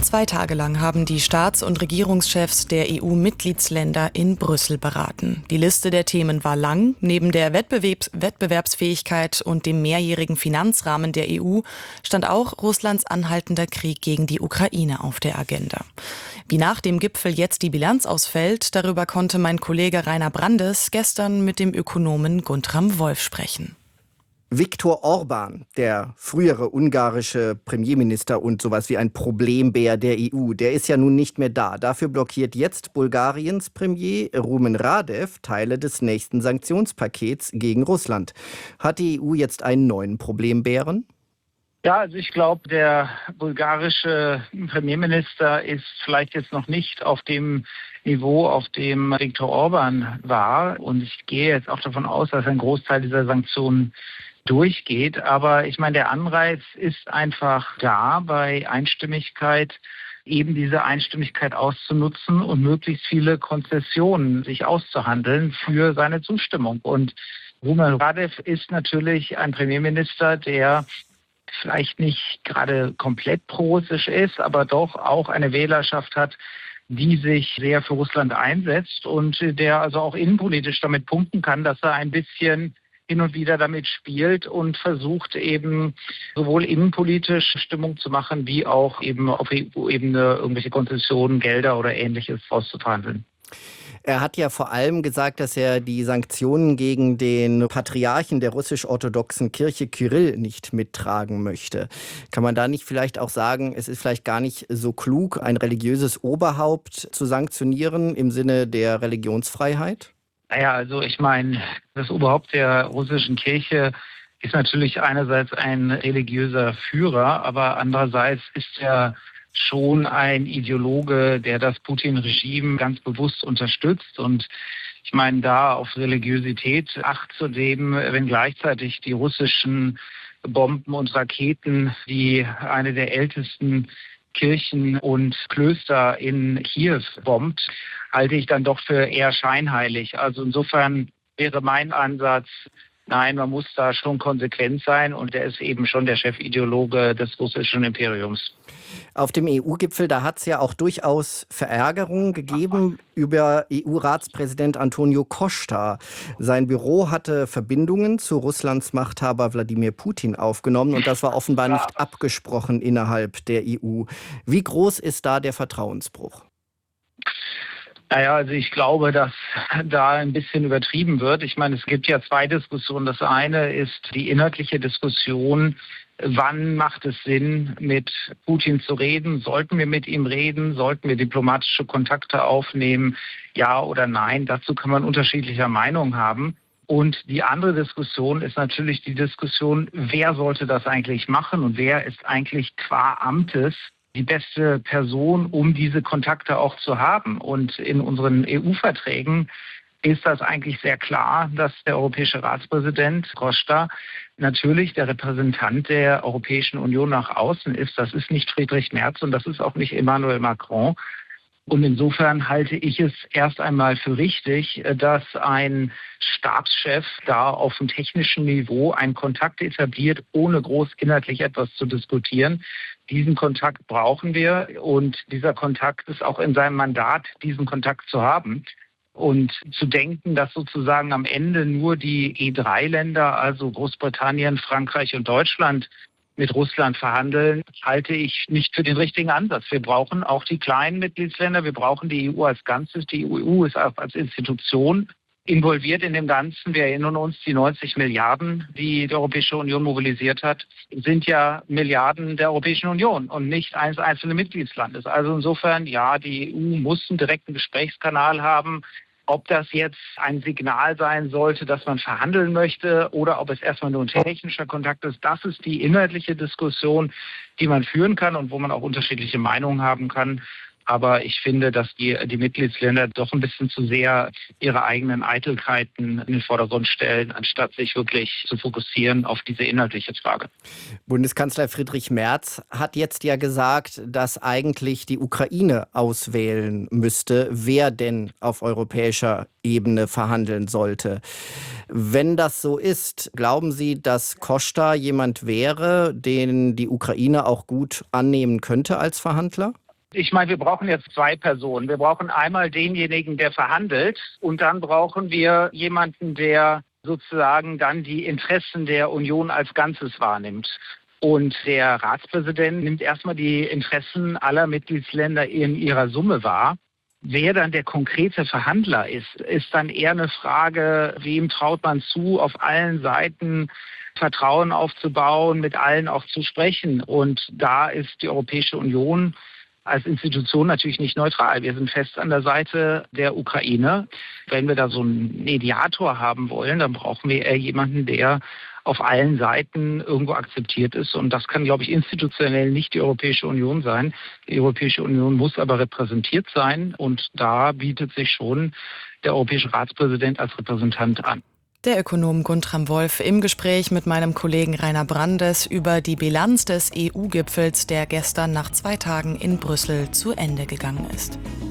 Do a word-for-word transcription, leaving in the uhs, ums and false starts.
Zwei Tage lang haben die Staats- und Regierungschefs der E U-Mitgliedsländer in Brüssel beraten. Die Liste der Themen war lang. Neben der Wettbewerbs- Wettbewerbsfähigkeit und dem mehrjährigen Finanzrahmen der E U stand auch Russlands anhaltender Krieg gegen die Ukraine auf der Agenda. Wie nach dem Gipfel jetzt die Bilanz ausfällt, darüber konnte mein Kollege Rainer Brandes gestern mit dem Ökonomen Guntram Wolf sprechen. Viktor Orbán, der frühere ungarische Premierminister und sowas wie ein Problembär der E U, der ist ja nun nicht mehr da. Dafür blockiert jetzt Bulgariens Premier Rumen Radev Teile des nächsten Sanktionspakets gegen Russland. Hat die E U jetzt einen neuen Problembären? Ja, also ich glaube, der bulgarische Premierminister ist vielleicht jetzt noch nicht auf dem Niveau, auf dem Viktor Orbán war. Und ich gehe jetzt auch davon aus, dass ein Großteil dieser Sanktionen durchgeht. Aber ich meine, der Anreiz ist einfach da, bei Einstimmigkeit eben diese Einstimmigkeit auszunutzen und möglichst viele Konzessionen sich auszuhandeln für seine Zustimmung. Und Rumen Radev ist natürlich ein Premierminister, der vielleicht nicht gerade komplett pro-russisch ist, aber doch auch eine Wählerschaft hat, die sich sehr für Russland einsetzt und der also auch innenpolitisch damit punkten kann, dass er ein bisschen hin und wieder damit spielt und versucht eben sowohl innenpolitisch Stimmung zu machen, wie auch eben auf E U-Ebene irgendwelche Konzessionen, Gelder oder Ähnliches auszuverhandeln. Er hat ja vor allem gesagt, dass er die Sanktionen gegen den Patriarchen der russisch-orthodoxen Kirche Kyrill nicht mittragen möchte. Kann man da nicht vielleicht auch sagen, es ist vielleicht gar nicht so klug, ein religiöses Oberhaupt zu sanktionieren im Sinne der Religionsfreiheit? Naja, also ich meine, das Oberhaupt der russischen Kirche ist natürlich einerseits ein religiöser Führer, aber andererseits ist er schon ein Ideologe, der das Putin-Regime ganz bewusst unterstützt. Und ich meine, da auf Religiosität Acht zu nehmen, wenn gleichzeitig die russischen Bomben und Raketen, die eine der ältesten Kirchen und Klöster in Kiew bombt, halte ich dann doch für eher scheinheilig. Also insofern wäre mein Ansatz, nein, man muss da schon konsequent sein und er ist eben schon der Chefideologe des russischen Imperiums. Auf dem E U-Gipfel, da hat es ja auch durchaus Verärgerung gegeben über E U-Ratspräsident Antonio Costa. Sein Büro hatte Verbindungen zu Russlands Machthaber Wladimir Putin aufgenommen und das war offenbar nicht abgesprochen innerhalb der E U. Wie groß ist da der Vertrauensbruch? Naja, also ich glaube, dass da ein bisschen übertrieben wird. Ich meine, es gibt ja zwei Diskussionen. Das eine ist die inhaltliche Diskussion, wann macht es Sinn, mit Putin zu reden? Sollten wir mit ihm reden? Sollten wir diplomatische Kontakte aufnehmen? Ja oder nein? Dazu kann man unterschiedlicher Meinung haben. Und die andere Diskussion ist natürlich die Diskussion, wer sollte das eigentlich machen und wer ist eigentlich qua Amtes die beste Person, um diese Kontakte auch zu haben. Und in unseren E U-Verträgen ist das eigentlich sehr klar, dass der europäische Ratspräsident Costa natürlich der Repräsentant der Europäischen Union nach außen ist. Das ist nicht Friedrich Merz und das ist auch nicht Emmanuel Macron. Und insofern halte ich es erst einmal für richtig, dass ein Stabschef da auf dem technischen Niveau einen Kontakt etabliert, ohne groß inhaltlich etwas zu diskutieren. Diesen Kontakt brauchen wir und dieser Kontakt ist auch in seinem Mandat, diesen Kontakt zu haben. Und zu denken, dass sozusagen am Ende nur die E drei Länder, also Großbritannien, Frankreich und Deutschland, mit Russland verhandeln, halte ich nicht für den richtigen Ansatz. Wir brauchen auch die kleinen Mitgliedsländer, wir brauchen die E U als Ganzes. Die E U ist auch als Institution involviert in dem Ganzen. Wir erinnern uns, die neunzig Milliarden, die die Europäische Union mobilisiert hat, sind ja Milliarden der Europäischen Union und nicht eines einzelnen Mitgliedslandes. Also insofern, ja, die E U muss einen direkten Gesprächskanal haben. Ob das jetzt ein Signal sein sollte, dass man verhandeln möchte oder ob es erstmal nur ein technischer Kontakt ist, das ist die inhaltliche Diskussion, die man führen kann und wo man auch unterschiedliche Meinungen haben kann. Aber ich finde, dass die, die Mitgliedsländer doch ein bisschen zu sehr ihre eigenen Eitelkeiten in den Vordergrund stellen, anstatt sich wirklich zu fokussieren auf diese inhaltliche Frage. Bundeskanzler Friedrich Merz hat jetzt ja gesagt, dass eigentlich die Ukraine auswählen müsste, wer denn auf europäischer Ebene verhandeln sollte. Wenn das so ist, glauben Sie, dass Costa jemand wäre, den die Ukraine auch gut annehmen könnte als Verhandler? Ich meine, wir brauchen jetzt zwei Personen. Wir brauchen einmal denjenigen, der verhandelt, und dann brauchen wir jemanden, der sozusagen dann die Interessen der Union als Ganzes wahrnimmt. Und der Ratspräsident nimmt erstmal die Interessen aller Mitgliedsländer in ihrer Summe wahr. Wer dann der konkrete Verhandler ist, ist dann eher eine Frage, wem traut man zu, auf allen Seiten Vertrauen aufzubauen, mit allen auch zu sprechen. Und da ist die Europäische Union als Institution natürlich nicht neutral. Wir sind fest an der Seite der Ukraine. Wenn wir da so einen Mediator haben wollen, dann brauchen wir eher jemanden, der auf allen Seiten irgendwo akzeptiert ist. Und das kann, glaube ich, institutionell nicht die Europäische Union sein. Die Europäische Union muss aber repräsentiert sein. Und da bietet sich schon der Europäische Ratspräsident als Repräsentant an. Der Ökonom Guntram Wolf im Gespräch mit meinem Kollegen Rainer Brandes über die Bilanz des E U-Gipfels, der gestern nach zwei Tagen in Brüssel zu Ende gegangen ist.